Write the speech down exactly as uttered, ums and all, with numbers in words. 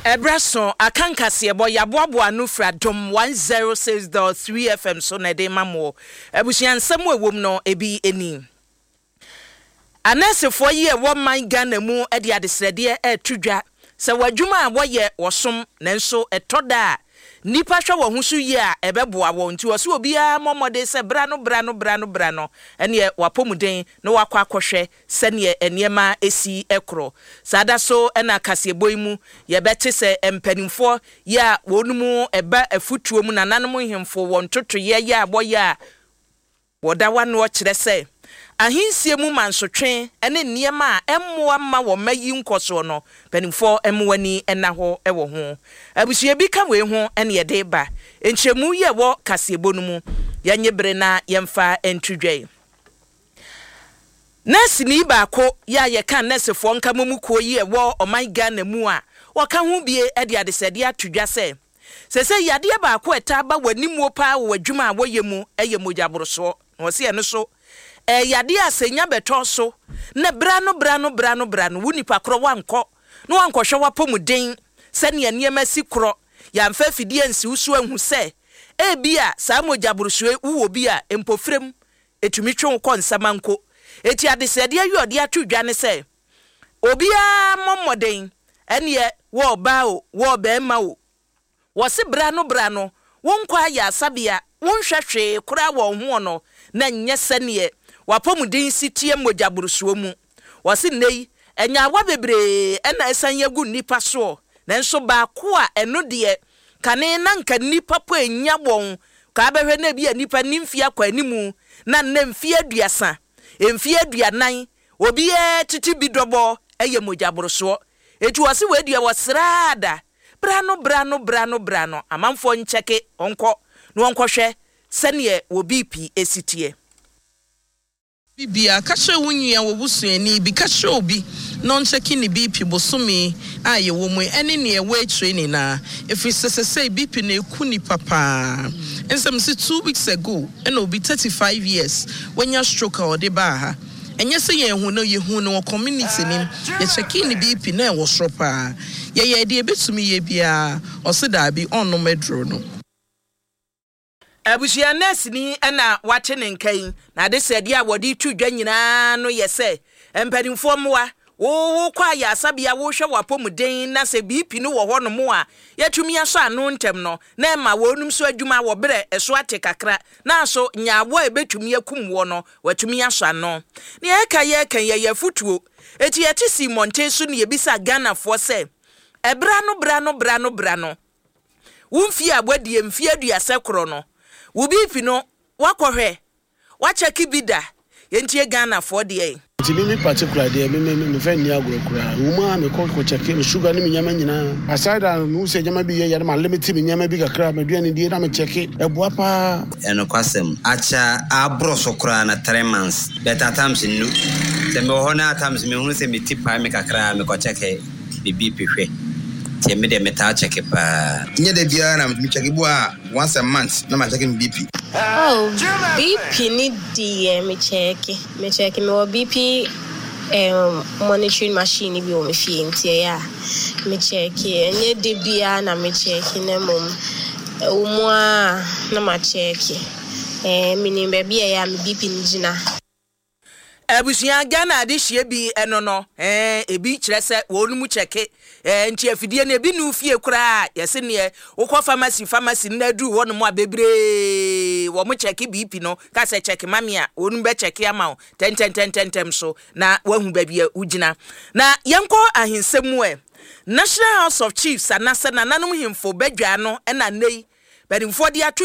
Ebrason akankase boy yaboabo anu fra dom one oh six point three F M so na de mamo ebusian nsem wewom no ebi eni anasefo ye wo man Ghana mu e de adesrede e tudwa se wadwuma a woye wosom nanso etoda nipa hwe wo husu ye a ebeboa wo nti wo se obi a momode se bra no bra no bra no bra no ene wapomuden no wakwa akohwe se ne eniema esi ekro sada so ena kaseboy mu ye bete se empanimfo ye a wonumu eba afutuo mu nananom hemfo won toto ye ye aboye a wodawa no kire se ahinsie mu mansotwe ene niema a emmoa ma wo mayi nkoso no panimfo emwani ena ho ewo ho abusua bi ka we ho ene ye de ba enchemu ye wo kasebo no mu yanyebre na yemfa entudwe nasi ni ba ko ya ye kan nesefo nka momuko ye wo oman Ghana mu a waka ho bie e de adesede atudwa se sese yade ba ko eta ba wanimu pa wo adwuma a woye mu eye mojaboroso wo se eno so eh yade asenya beto so na bra no bra no bra no bra no wuni pakro wanko no wanko hwe wapomuden se ne niema si kro ya mfa fidie nsi usu ahu se e bia sa mojaburuso uwo bia empofrem etumi twe ko nsamanko eti adesede ayode atudwa ne se obia momoden ene wo ba o wo ba ma o wo se bra no bra no wonkwa ya asabia wonhwehwe kura wo ho no na nyese ne wapomuden sitie mojaburuso mu wose nei enya wa bebre ena esan yagu nipa so nanso ba ko a eno de kane na nka nipa po enya bon ka behwe na bia nipa nimfia kwa animu na na mfia aduasa emfia aduanan obi e titi bidobo eye mojaburuso etu wose wadua wosrada brano brano brano brano amanfo ncheke onko no onkohwe sene wo B P esitie bibia kashe wunyi a wobusuani bi kashe obi non checking ni B P bosumi aye wo mu ene ne we training na if we say B P na ekuni papa ensem si two weeks ago and obi thirty-five years when your stroke or de ba ha enye se ye hu no ye hu no community nim ye checking ni B P na e wo stropa ye ye de betumi ye bia o se da bi on no medro no abusia nurse ni na wate ne nkan na de sede a wodi tudwa nyina no yese empanimfo moa wo wo kwa ya asabia wo hwe wapomuden na se B P no wo ho no mo a yatumi aso anu ntem no na ma wonum so adwuma wo bere eso ate kakra na so nyaabo ebetumi akum wo no watumi aso anu ne eka ye kan ye yafutuo eti yete si monte so ne yebisa Ghana fo se ebra no bra no bra no bra no wumfie abodie mfie aduase kro no wo B P no wakohwe wacheki bida yentie Ghana for de ti mi particular de me me me fe ni agro kura uma me ko ko cheki me sugar ni me nyama nyina aside and no se nyama bi ye ma limit me nyama bi kakra me duane die na me cheki eboa pa eno kwasem acha abro so kura na three months better times nu se me ho na times me hu se me tipa me kakra me ko cheki bi B P hwe ti me de meta cheki pa nye de bia na me cheki bo a once a month na ma cheki B P. Oh, B P need the me check. Me check me o B P um monitoring machine bi o me fie ntie ya. Me check enye de bia na me check na mom. Umu a na ma check. Eh me ni be bia ya me B P ni gina. abusia Ghana adehie bi eno no eh ebi kire se wonumu cheke eh nti afidie na ebi nu fie kura yese ne wokọ pharmacy pharmacy na du wonu mu abebre wo mu cheke B P no ka se cheke mami a wonu be cheke ama ten ten ten ten tem so na wahu ba bia ugina na yenko ahensemu e National House of Chiefs anase na nanom himfo badwa no na nei badimfo de